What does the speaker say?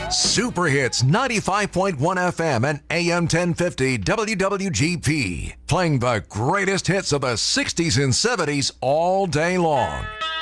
Super Hits 95.1 FM and AM 1050 WWGP. Playing the greatest hits of the 60s and 70s all day long.